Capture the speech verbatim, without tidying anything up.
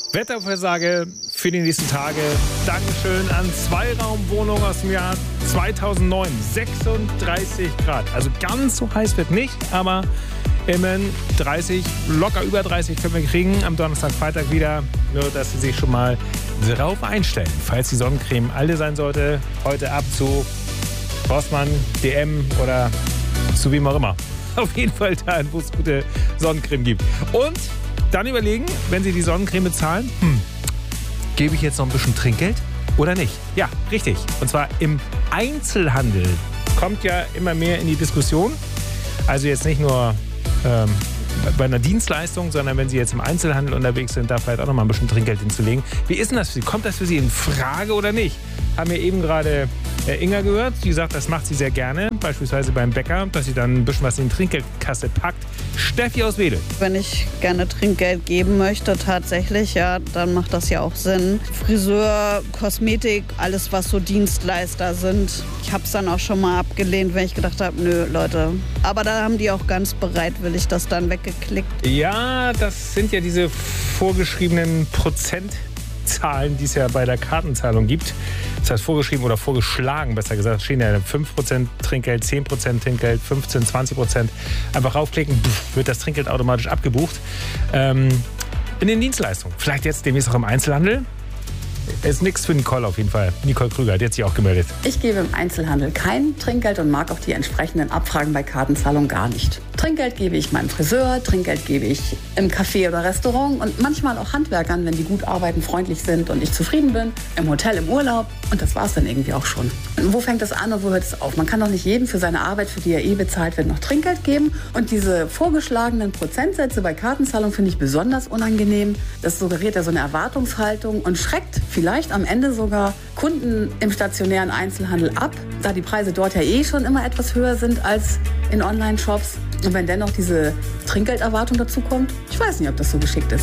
Wettervorhersage für die nächsten Tage. Dankeschön an Zweiraumwohnungen aus dem Jahr zweitausendneun. sechsunddreißig Grad. Also ganz so heiß wird nicht, aber immerhin dreißig, locker über dreißig können wir kriegen. Am Donnerstag, Freitag wieder. Nur, dass Sie sich schon mal darauf einstellen. Falls die Sonnencreme alle sein sollte, heute ab zu Rossmann, D M oder zu wem auch immer. Auf jeden Fall da, wo es gute Sonnencreme gibt. Und dann überlegen, wenn Sie die Sonnencreme bezahlen, hm, gebe ich jetzt noch ein bisschen Trinkgeld oder nicht? Ja, richtig. Und zwar im Einzelhandel. Kommt ja immer mehr in die Diskussion. Also jetzt nicht nur ähm, bei einer Dienstleistung, sondern wenn Sie jetzt im Einzelhandel unterwegs sind, da vielleicht auch noch mal ein bisschen Trinkgeld hinzulegen. Wie ist denn das für Sie? Kommt das für Sie in Frage oder nicht? Haben wir eben gerade äh, Inga gehört, die sagt, das macht sie sehr gerne, beispielsweise beim Bäcker, dass sie dann ein bisschen was in die Trinkgeldkasse packt. Steffi aus Wedel. Wenn ich gerne Trinkgeld geben möchte, tatsächlich, ja, dann macht das ja auch Sinn. Friseur, Kosmetik, alles was so Dienstleister sind. Ich habe es dann auch schon mal abgelehnt, wenn ich gedacht habe, nö, Leute. Aber da haben die auch ganz bereitwillig das dann weggeklickt. Ja, das sind ja diese vorgeschriebenen Prozentzahlen, die es ja bei der Kartenzahlung gibt. Das heißt vorgeschrieben oder vorgeschlagen, besser gesagt, stehen ja fünf Prozent Trinkgeld, zehn Prozent Trinkgeld, fünfzehn, zwanzig Prozent. Einfach raufklicken, wird das Trinkgeld automatisch abgebucht. Ähm, in den Dienstleistungen, vielleicht jetzt demnächst auch im Einzelhandel. Ist nichts für Nicole auf jeden Fall. Nicole Krüger, die hat sich auch gemeldet. Ich gebe im Einzelhandel kein Trinkgeld und mag auch die entsprechenden Abfragen bei Kartenzahlung gar nicht. Trinkgeld gebe ich meinem Friseur, Trinkgeld gebe ich im Café oder Restaurant und manchmal auch Handwerkern, wenn die gut arbeiten, freundlich sind und ich zufrieden bin, im Hotel, im Urlaub. Und das war es dann irgendwie auch schon. Und wo fängt das an und wo hört es auf? Man kann doch nicht jedem für seine Arbeit, für die er eh bezahlt wird, noch Trinkgeld geben. Und diese vorgeschlagenen Prozentsätze bei Kartenzahlung finde ich besonders unangenehm. Das suggeriert ja so eine Erwartungshaltung und schreckt vielleicht am Ende sogar Kunden im stationären Einzelhandel ab, da die Preise dort ja eh schon immer etwas höher sind als in Online-Shops. Und wenn dennoch diese Trinkgelderwartung dazu kommt, ich weiß nicht, ob das so geschickt ist.